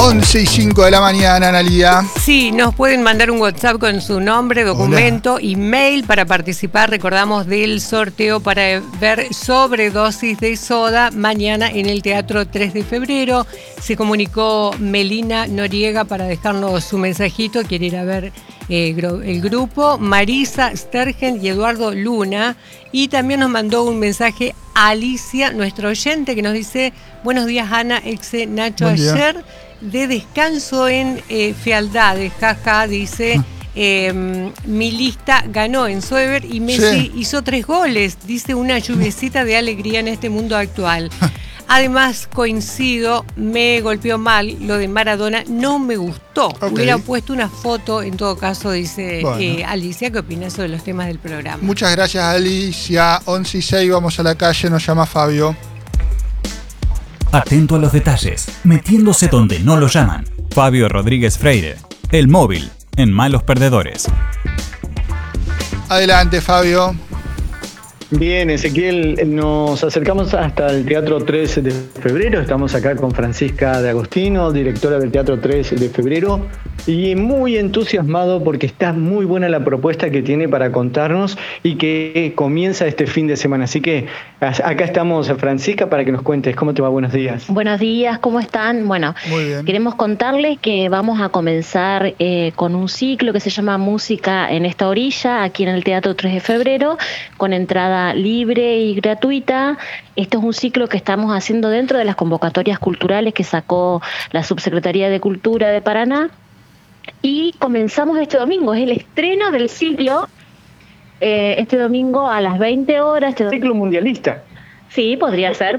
11:05 de la mañana, Analía. Sí, nos pueden mandar un WhatsApp con su nombre, documento, email para participar. Recordamos del sorteo para ver Sobredosis de Soda mañana en el Teatro 3 de Febrero. Se comunicó Melina Noriega para dejarnos su mensajito. Quiere ir a ver el grupo. Marisa Stergen y Eduardo Luna. Y también nos mandó un mensaje Alicia, nuestro oyente, que nos dice: buenos días, Ana, exe Nacho. Ayer de descanso en Fealdades, jaja, dice, mi lista ganó en Soever y Messi hizo 3 goles, dice, una lluviecita de alegría en este mundo actual. Además, coincido, me golpeó mal lo de Maradona, no me gustó. Hubiera puesto una foto, en todo caso, dice Alicia. ¿Qué opina sobre los temas del programa? Muchas gracias, Alicia. 11:06, vamos a la calle, nos llama Fabio. Atento a los detalles, metiéndose donde no lo llaman. Fabio Rodríguez Freire, el móvil en Malos Perdedores. Adelante, Fabio. Bien, Ezequiel, nos acercamos hasta el Teatro 3 de Febrero. Estamos acá con Francisca de Agostino, directora del Teatro 3 de Febrero, y muy entusiasmado porque está muy buena la propuesta que tiene para contarnos y que comienza este fin de semana. Así que acá estamos, Francisca, para que nos cuentes. ¿Cómo te va? Buenos días. Buenos días, ¿cómo están? Bueno, queremos contarles que vamos a comenzar con un ciclo que se llama Música en esta orilla, aquí en el Teatro 3 de Febrero, con entrada libre y gratuita. Este es un ciclo que estamos haciendo dentro de las convocatorias culturales que sacó la Subsecretaría de Cultura de Paraná. Y comenzamos este domingo, es el estreno del ciclo, este domingo a las 20 horas. ¿Ciclo mundialista? Sí, podría ser.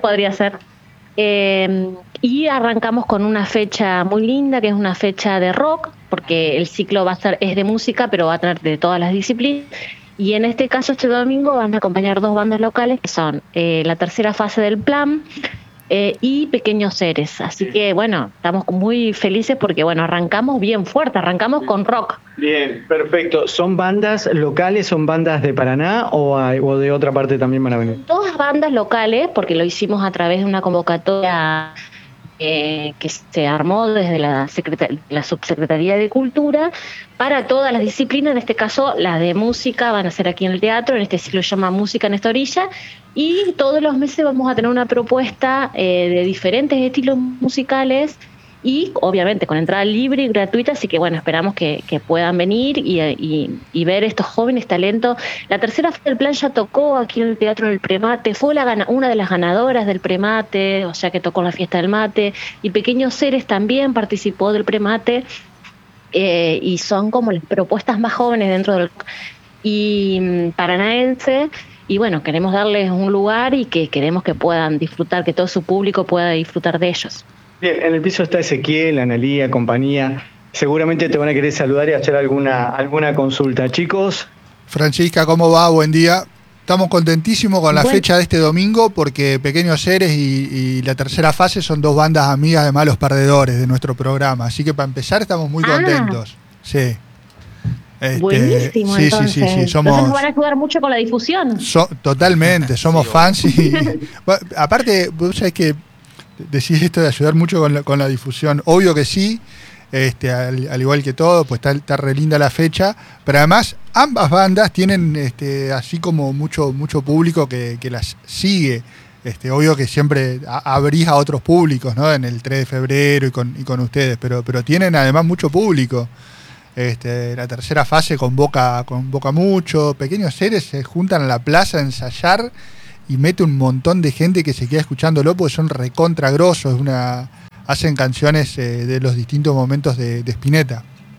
Y arrancamos con una fecha muy linda, que es una fecha de rock, porque el ciclo es de música, pero va a tener de todas las disciplinas. Y en este caso, este domingo van a acompañar 2 bandas locales, que son La Tercera Fase del Plan y Pequeños Seres. Así que, bueno, estamos muy felices porque, bueno, arrancamos bien fuerte, arrancamos con rock. Bien, perfecto. ¿Son bandas locales, son bandas de Paraná o de otra parte también van a venir? Todas bandas locales, porque lo hicimos a través de una convocatoria que se armó desde la Subsecretaría de Cultura para todas las disciplinas. En este caso, las de música van a ser aquí en el teatro, en este ciclo se llama Música en esta orilla, y todos los meses vamos a tener una propuesta de diferentes estilos musicales y obviamente con entrada libre y gratuita, así que bueno, esperamos que puedan venir y ver estos jóvenes talentos. La Tercera Fase del Plan ya tocó aquí en el Teatro del Premate, fue una de las ganadoras del Premate, o sea que tocó en la Fiesta del Mate, y Pequeños Seres también participó del Premate, y son como las propuestas más jóvenes dentro del paranaense. Y bueno, queremos darles un lugar y que queremos que puedan disfrutar, que todo su público pueda disfrutar de ellos. Bien, en el piso está Ezequiel, Analía, compañía. Seguramente te van a querer saludar y hacer alguna consulta. Chicos. Francisca, ¿cómo va? Buen día. Estamos contentísimos con la fecha de este domingo porque Pequeños Seres y La Tercera Fase son 2 bandas amigas de Malos Perdedores de nuestro programa. Así que para empezar estamos muy contentos. Sí. Buenísimo, entonces. Sí. Entonces nos van a ayudar mucho con la difusión. Totalmente, somos fans. Bueno, aparte, vos sabés que decís esto de ayudar mucho con la difusión. Obvio que sí, al igual que todo, pues está re linda la fecha. Pero además, ambas bandas tienen así como mucho público que las sigue. Obvio que siempre abrís a otros públicos, ¿no? En el 3 de febrero y con ustedes, pero tienen además mucho público. La Tercera Fase convoca mucho. Pequeños Seres se juntan a la plaza a ensayar y mete un montón de gente que se queda escuchándolo porque son recontra grosos. Hacen canciones de los distintos momentos de Spinetta.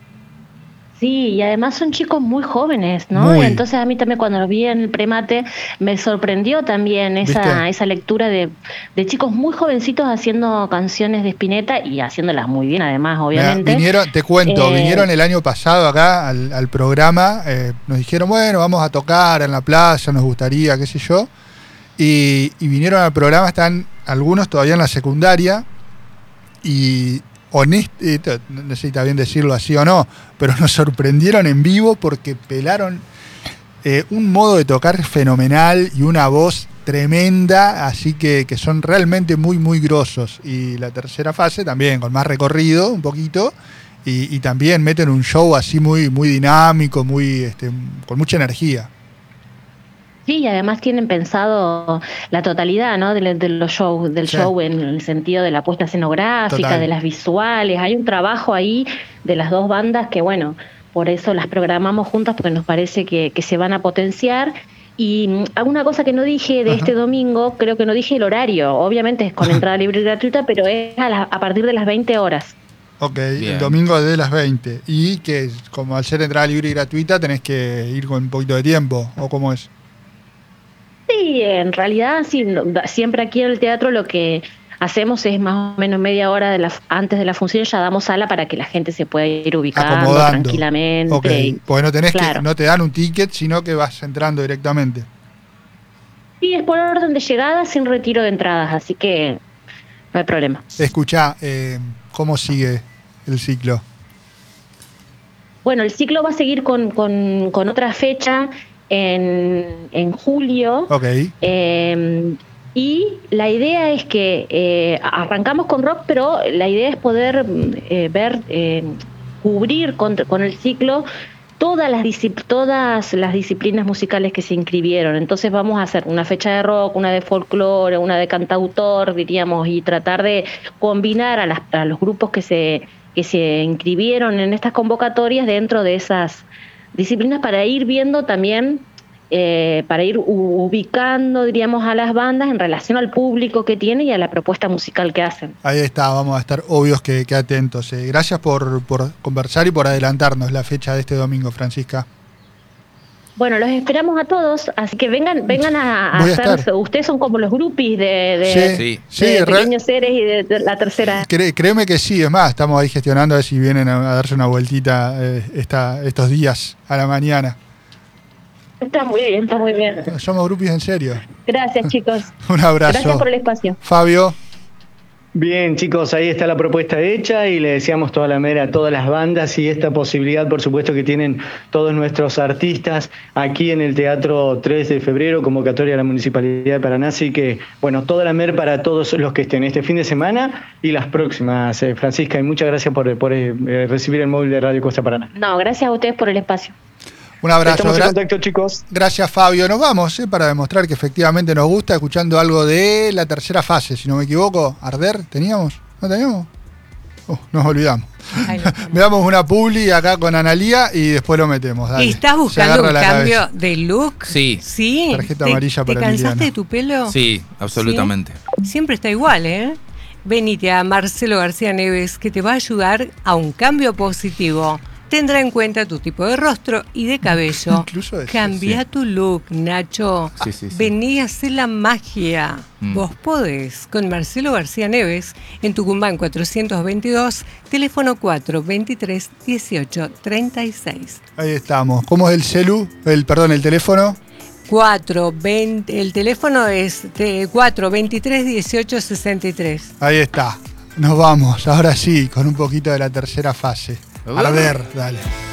Sí, y además son chicos muy jóvenes, ¿no? Entonces a mí también cuando los vi en el Premate me sorprendió también esa lectura de chicos muy jovencitos haciendo canciones de Spinetta y haciéndolas muy bien además, obviamente. Vinieron el año pasado acá al programa, nos dijeron, bueno, vamos a tocar en la plaza, nos gustaría, qué sé yo, y vinieron al programa, están algunos todavía en la secundaria y no sé si está bien decirlo así o no, pero nos sorprendieron en vivo porque pelaron un modo de tocar fenomenal y una voz tremenda, así que son realmente muy, muy grosos. Y la tercera fase también, con más recorrido, un poquito, y también meten un show así muy, muy dinámico, muy con mucha energía. Sí, y además tienen pensado la totalidad, ¿no? de los shows, del show en el sentido de la puesta escenográfica, Total. de las visuales. Hay un trabajo ahí de las dos bandas que, bueno, por eso las programamos juntas, porque nos parece que se van a potenciar. Y alguna cosa que no dije de este domingo, creo que no dije el horario. Obviamente es con entrada libre y gratuita, pero es a partir de las 20 horas. Ok, Bien. el domingo de las 20. Y que como al ser entrada libre y gratuita tenés que ir con un poquito de tiempo, ¿o cómo es? Sí, en realidad sí, siempre aquí en el teatro lo que hacemos es más o menos media hora antes de la función ya damos sala para que la gente se pueda ir ubicando Acomodando. tranquilamente. Ok, pues no tenés Claro. no te dan un ticket, sino que vas entrando directamente. Sí, es por orden de llegada sin retiro de entradas, así que no hay problema. Escuchá, ¿cómo sigue el ciclo? Bueno, el ciclo va a seguir con otra fecha en julio. Ok, Y la idea es que arrancamos con rock, pero la idea es poder cubrir con el ciclo todas las disciplinas musicales que se inscribieron. Entonces vamos a hacer una fecha de rock, una de folclore, una de cantautor, diríamos, y tratar de combinar a los grupos que se inscribieron en estas convocatorias dentro de esas disciplinas para ir viendo también, para ir ubicando, diríamos, a las bandas en relación al público que tiene y a la propuesta musical que hacen. ahí está, vamos a estar obvios que atentos. Gracias por conversar y por adelantarnos la fecha de este domingo, Francisca. Bueno, los esperamos a todos, así que vengan a Voy a hacer, estar. ustedes son como los groupies Sí. de real- Pequeños Seres y de la tercera. Créeme que sí, es más, estamos ahí gestionando a ver si vienen a darse una vueltita estos días a la mañana. Está muy bien, está muy bien. Somos grupos en serio. Gracias, chicos. Un abrazo. Gracias por el espacio. Fabio. Bien, chicos, ahí está la propuesta hecha y le deseamos toda la mera a todas las bandas y esta posibilidad, por supuesto, que tienen todos nuestros artistas aquí en el Teatro 3 de Febrero, convocatoria de la Municipalidad de Paraná. Así que, bueno, toda la mer para todos los que estén este fin de semana y las próximas, Francisca, y muchas gracias por recibir el móvil de Radio Costa Paraná. No, gracias a ustedes por el espacio. Un abrazo. Estamos en contacto, chicos. Gracias, Fabio. Nos vamos para demostrar que efectivamente nos gusta, escuchando algo de la tercera fase, si no me equivoco. ¿Arder teníamos? ¿No teníamos? Nos olvidamos. Ahí lo tenemos. Veamos una publi acá con Analía y después lo metemos. Dale. ¿Estás Se buscando agarra un la cambio cabeza. de look? Sí. ¿Sí? Tarjeta amarilla ¿Te para cansaste Emiliano. de tu pelo? Sí, absolutamente. Siempre está igual, ¿eh? Venite a Marcelo García Neves, que te va a ayudar a un cambio positivo. Tendrá en cuenta tu tipo de rostro y de cabello. Incluso eso, Cambia sí. tu look, Nacho. Sí, sí, sí. Vení a hacer la magia. Vos podés. Con Marcelo García Neves, en Tucumán 422, teléfono 423 18 36. Ahí estamos. ¿Cómo es el celu? El teléfono. 420, el teléfono es 423 18 63. Ahí está. Nos vamos. Ahora sí, con un poquito de la tercera fase. Arder, dale.